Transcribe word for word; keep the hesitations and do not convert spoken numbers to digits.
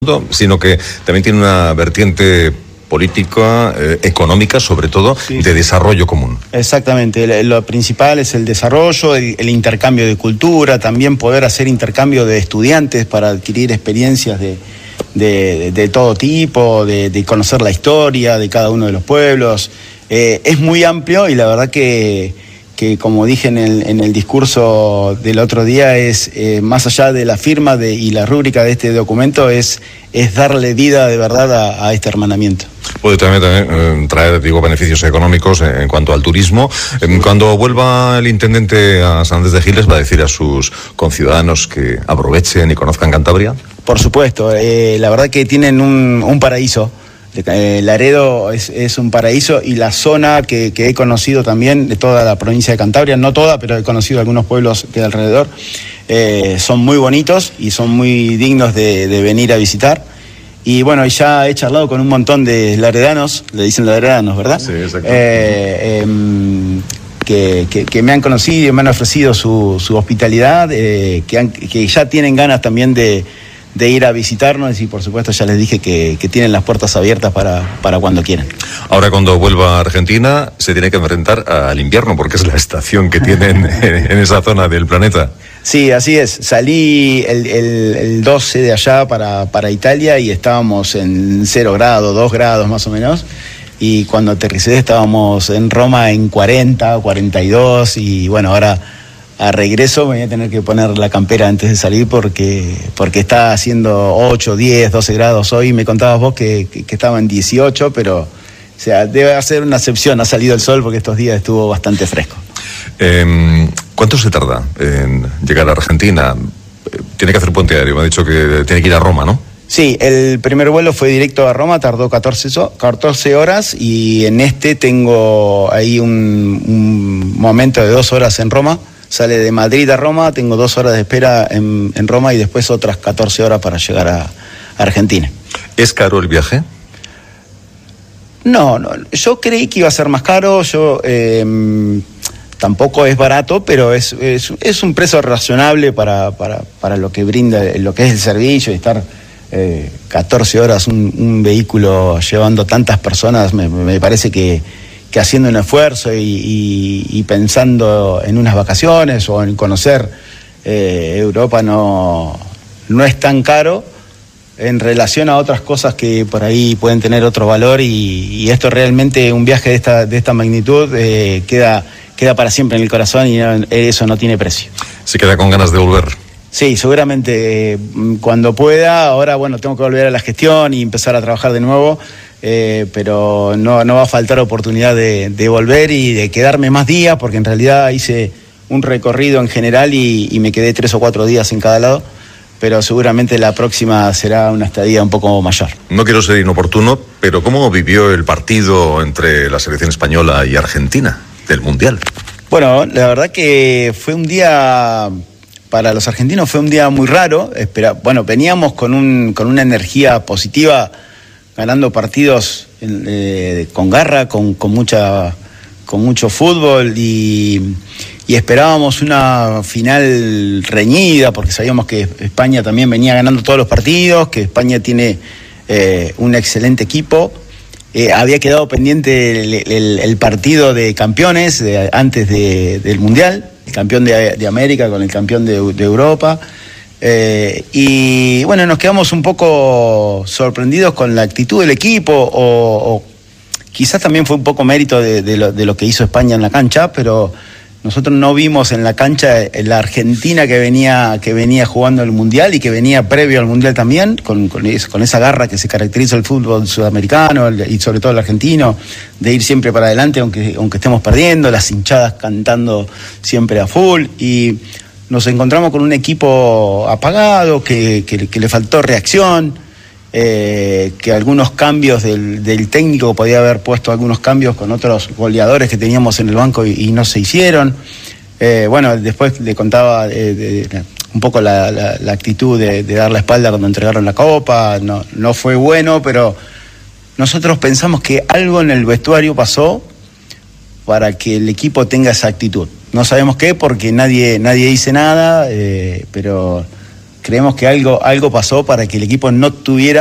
sino que también tiene una vertiente política, eh, económica, sobre todo, sí, de desarrollo común. Exactamente, lo principal es el desarrollo, el, el intercambio de cultura, también poder hacer intercambio de estudiantes para adquirir experiencias de, de, de todo tipo, de, de conocer la historia de cada uno de los pueblos. Eh, es muy amplio y la verdad que, que como dije en el, en el discurso del otro día, es eh, más allá de la firma de, y la rúbrica de este documento, es, es darle vida de verdad a, a este hermanamiento. Puede también, también eh, traer, digo, beneficios económicos en, en cuanto al turismo. Eh, cuando vuelva el intendente a San Andrés de Giles, ¿va a decir a sus conciudadanos que aprovechen y conozcan Cantabria? Por supuesto, eh, la verdad que tienen un, un paraíso. Eh, Laredo es, es un paraíso, y la zona que, que he conocido también de toda la provincia de Cantabria, no toda, pero he conocido algunos pueblos de alrededor, eh, son muy bonitos y son muy dignos de, de venir a visitar. Y bueno, ya he charlado con un montón de laredanos, le dicen laredanos, ¿verdad? Sí, exacto. Eh, eh, que, que, que me han conocido y me han ofrecido su, su hospitalidad, eh, que, han, que ya tienen ganas también de, de ir a visitarnos, y por supuesto ya les dije que, que tienen las puertas abiertas para, para cuando quieran. Ahora, cuando vuelva a Argentina, se tiene que enfrentar al invierno, porque es la estación que tienen en, en esa zona del planeta. Sí, así es. Salí el, el, el doce de allá para, para Italia y estábamos en cero grados, dos grados más o menos. Y cuando aterricé estábamos en Roma en cuarenta, cuarenta y dos. Y bueno, ahora a regreso me voy a tener que poner la campera antes de salir porque, porque está haciendo ocho, diez, doce grados. Hoy me contabas vos que, que, que estaba en dieciocho, pero o sea, debe hacer una excepción. Ha salido el sol porque estos días estuvo bastante fresco. Eh, ¿Cuánto se tarda en llegar a Argentina? Tiene que hacer puente aéreo, me ha dicho que tiene que ir a Roma, ¿no? Sí, el primer vuelo fue directo a Roma, tardó catorce horas, y en este tengo ahí un, un momento de dos horas en Roma. Sale de Madrid a Roma, tengo dos horas de espera en, en Roma y después otras catorce horas para llegar a, a Argentina. ¿Es caro el viaje? No, no, yo creí que iba a ser más caro. Yo eh, tampoco es barato, pero es, es, es un precio razonable para, para, para lo que brinda, lo que es el servicio, y estar eh, catorce horas un, un vehículo llevando tantas personas, me, me parece que, que haciendo un esfuerzo y, y, y pensando en unas vacaciones o en conocer eh, Europa no, no es tan caro en relación a otras cosas que por ahí pueden tener otro valor, y, y esto realmente, un viaje de esta, de esta magnitud eh, queda, queda para siempre en el corazón, y no, eso no tiene precio. ¿Se queda con ganas de volver? Sí, seguramente eh, cuando pueda. Ahora, bueno, tengo que volver a la gestión y empezar a trabajar de nuevo, eh, pero no, no va a faltar oportunidad de, de volver y de quedarme más días, porque en realidad hice un recorrido en general y, y me quedé tres o cuatro días en cada lado. Pero seguramente la próxima será una estadía un poco mayor. No quiero ser inoportuno, pero ¿cómo vivió el partido entre la selección española y Argentina del Mundial? Bueno, la verdad que fue un día, para los argentinos fue un día muy raro. Espera, bueno, veníamos con, un, con una energía positiva, ganando partidos eh, con garra, con, con, mucha, con mucho fútbol, y... y esperábamos una final reñida, porque sabíamos que España también venía ganando todos los partidos, que España tiene eh, un excelente equipo. Eh, había quedado pendiente el, el, el partido de campeones de, antes de, del Mundial, el campeón de, de América con el campeón de, de Europa. Eh, y bueno, nos quedamos un poco sorprendidos con la actitud del equipo, o, o quizás también fue un poco mérito de, de, lo, de lo que hizo España en la cancha, pero nosotros no vimos en la cancha la Argentina que venía, que venía jugando el Mundial y que venía previo al Mundial también, con, con, es, con esa garra que se caracteriza el fútbol sudamericano y sobre todo el argentino, de ir siempre para adelante aunque, aunque estemos perdiendo, las hinchadas cantando siempre a full, y nos encontramos con un equipo apagado, que, que, que le faltó reacción. Eh, que algunos cambios del, del técnico, podía haber puesto algunos cambios con otros goleadores que teníamos en el banco y, y no se hicieron. Eh, bueno, después le contaba eh, de, de, un poco la, la, la actitud de, de dar la espalda cuando entregaron la copa. No, no fue bueno, pero nosotros pensamos que algo en el vestuario pasó para que el equipo tenga esa actitud. No sabemos qué, porque nadie, nadie dice nada, eh, pero creemos que algo, algo pasó para que el equipo no tuviera